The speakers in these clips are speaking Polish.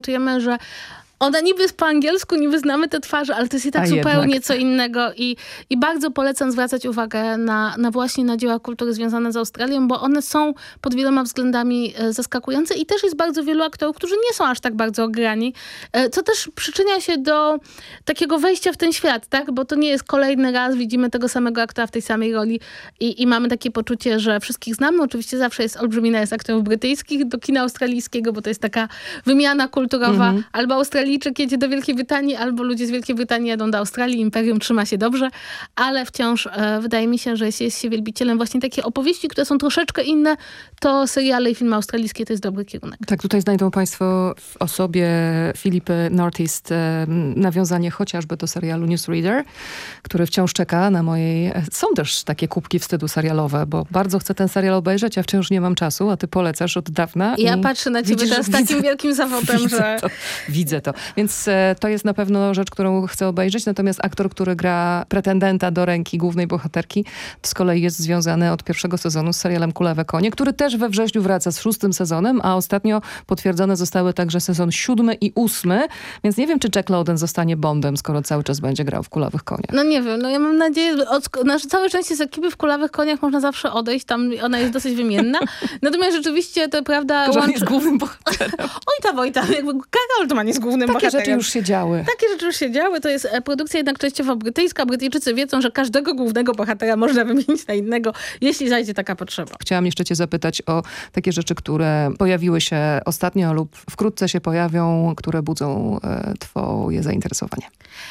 Czujemy, że ona niby jest po angielsku, niby znamy te twarze, ale to jest i tak zupełnie co innego. I bardzo polecam zwracać uwagę na właśnie na dzieła kultury związane z Australią, bo one są pod wieloma względami zaskakujące i też jest bardzo wielu aktorów, którzy nie są aż tak bardzo ograni, co też przyczynia się do takiego wejścia w ten świat, tak? Bo to nie jest kolejny raz, widzimy tego samego aktora w tej samej roli i mamy takie poczucie, że wszystkich znamy. Oczywiście zawsze jest olbrzymi najazd aktorów brytyjskich do kina australijskiego, bo to jest taka wymiana kulturowa. Albo Australijczyk jedzie do Wielkiej Brytanii, albo ludzie z Wielkiej Brytanii jadą do Australii. Imperium trzyma się dobrze, ale wciąż wydaje mi się, że jeśli jest się wielbicielem właśnie takiej opowieści, które są troszeczkę inne, to seriale i filmy australijskie to jest dobry kierunek. Tak, tutaj znajdą państwo w osobie Philipy Northeast nawiązanie chociażby do serialu Newsreader, który wciąż czeka na mojej... Są też takie kubki wstydu serialowe, bo bardzo chcę ten serial obejrzeć, a wciąż nie mam czasu, a ty polecasz od dawna. Ja patrzę na ciebie teraz z takim wielkim zawodem, że... Widzę to. Więc to jest na pewno rzecz, którą chcę obejrzeć. Natomiast aktor, który gra pretendenta do ręki głównej bohaterki, z kolei jest związany od pierwszego sezonu z serialem Kulawe Konie, który też we wrześniu wraca z 6. sezonem, a ostatnio potwierdzone zostały także sezon 7 i 8. Więc nie wiem, czy Jack Lowden zostanie Bondem, skoro cały czas będzie grał w Kulawych Koniach. No nie wiem, no ja mam nadzieję, że całe szczęście z ekipy w Kulawych Koniach można zawsze odejść, tam ona jest dosyć wymienna. Natomiast rzeczywiście to prawda... Że on jest głównym bohaterem. Wojta, jakby Karol Oldman jest głównym bohaterem. Takie rzeczy już się działy. Takie rzeczy już się działy. To jest produkcja jednak częściowo brytyjska. Brytyjczycy wiedzą, że każdego głównego bohatera można wymienić na innego, jeśli zajdzie taka potrzeba. Chciałam jeszcze cię zapytać o takie rzeczy, które pojawiły się ostatnio lub wkrótce się pojawią, które budzą twoje zainteresowanie.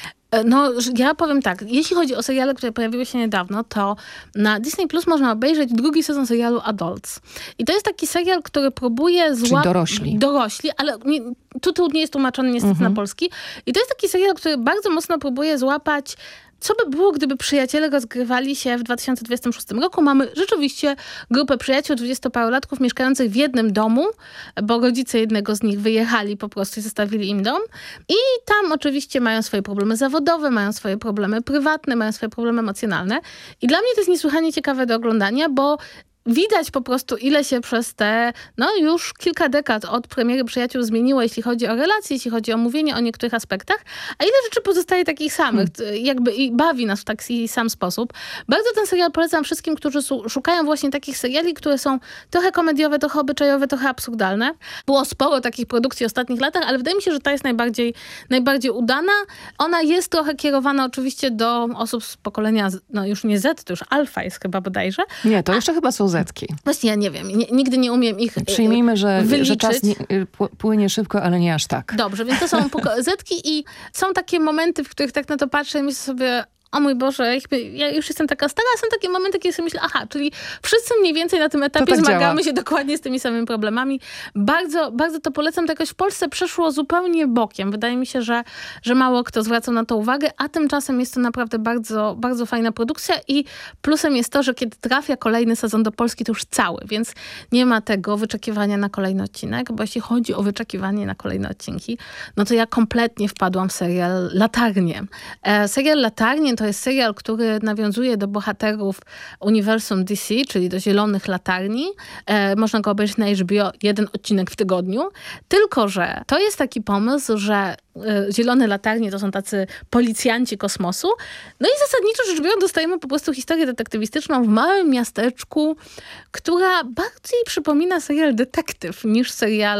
No, ja powiem tak, jeśli chodzi o seriale, które pojawiły się niedawno, to na Disney Plus można obejrzeć 2. sezon serialu Adults. I to jest taki serial, który próbuje Czyli dorośli, ale tytuł nie jest tłumaczony niestety na polski. I to jest taki serial, który bardzo mocno próbuje złapać, co by było, gdyby przyjaciele rozgrywali się w 2026 roku. Mamy rzeczywiście grupę przyjaciół, 20-parolatków mieszkających w jednym domu, bo rodzice jednego z nich wyjechali po prostu i zostawili im dom. I tam oczywiście mają swoje problemy zawodowe, mają swoje problemy prywatne, mają swoje problemy emocjonalne. I dla mnie to jest niesłychanie ciekawe do oglądania, bo widać po prostu, ile się przez te, już kilka dekad od premiery Przyjaciół zmieniło, jeśli chodzi o relacje, jeśli chodzi o mówienie o niektórych aspektach, a ile rzeczy pozostaje takich samych, jakby i bawi nas w taki sam sposób. Bardzo ten serial polecam wszystkim, którzy szukają właśnie takich seriali, które są trochę komediowe, trochę obyczajowe, trochę absurdalne. Było sporo takich produkcji w ostatnich latach, ale wydaje mi się, że ta jest najbardziej udana. Ona jest trochę kierowana oczywiście do osób z pokolenia, już nie Z, to już Alfa jest chyba bodajże. Nie, to jeszcze chyba są Zetki. Właśnie ja nie wiem. Nigdy nie umiem ich Przyjmijmy, że czas płynie szybko, ale nie aż tak. Dobrze, więc to są Zetki i są takie momenty, w których tak na to patrzę i myślę sobie, o mój Boże, ja już jestem taka stara, są takie momenty, kiedy sobie myślę, czyli wszyscy mniej więcej na tym etapie zmagamy się dokładnie z tymi samymi problemami. Bardzo, bardzo to polecam. To jakoś w Polsce przeszło zupełnie bokiem. Wydaje mi się, że mało kto zwracał na to uwagę, a tymczasem jest to naprawdę bardzo, bardzo fajna produkcja i plusem jest to, że kiedy trafia kolejny sezon do Polski, to już cały, więc nie ma tego wyczekiwania na kolejny odcinek, bo jeśli chodzi o wyczekiwanie na kolejne odcinki, no to ja kompletnie wpadłam w serial Latarnie. Serial Latarnie to jest serial, który nawiązuje do bohaterów uniwersum DC, czyli do Zielonych Latarni. Można go obejrzeć na HBO 1 odcinek w tygodniu. Tylko że to jest taki pomysł, że Zielone Latarnie to są tacy policjanci kosmosu. No i zasadniczo rzecz biorąc dostajemy po prostu historię detektywistyczną w małym miasteczku, która bardziej przypomina serial detektyw niż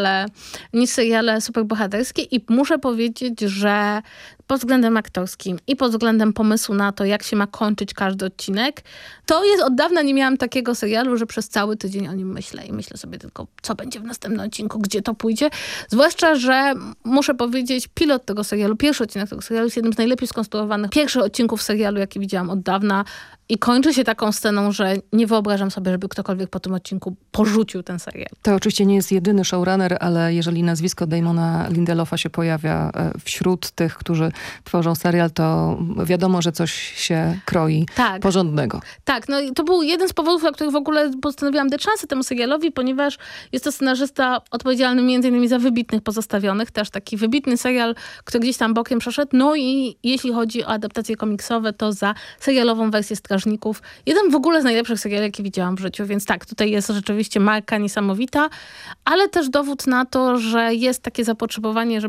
seriale superbohaterskie i muszę powiedzieć, że pod względem aktorskim i pod względem pomysłu na to, jak się ma kończyć każdy odcinek, to jest od dawna nie miałam takiego serialu, że przez cały tydzień o nim myślę i myślę sobie tylko, co będzie w następnym odcinku, gdzie to pójdzie. Zwłaszcza, że muszę powiedzieć, pilot tego serialu, pierwszy odcinek tego serialu jest jednym z najlepiej skonstruowanych pierwszych odcinków serialu, jaki widziałam od dawna i kończy się taką sceną, że nie wyobrażam sobie, żeby ktokolwiek po tym odcinku porzucił ten serial. To oczywiście nie jest jedyny showrunner, ale jeżeli nazwisko Damona Lindelofa się pojawia wśród tych, którzy tworzą serial, to wiadomo, że coś się kroi porządnego. Tak, no i to był jeden z powodów, dla których w ogóle postanowiłam dać szansę temu serialowi, ponieważ jest to scenarzysta odpowiedzialny m.in. za Wybitnych Pozostawionych, też taki wybitny serial, który gdzieś tam bokiem przeszedł. No i jeśli chodzi o adaptacje komiksowe, to za serialową wersję Strażników strażników. Jeden w ogóle z najlepszych seriali, jakie widziałam w życiu, więc tak, tutaj jest rzeczywiście marka niesamowita, ale też dowód na to, że jest takie zapotrzebowanie,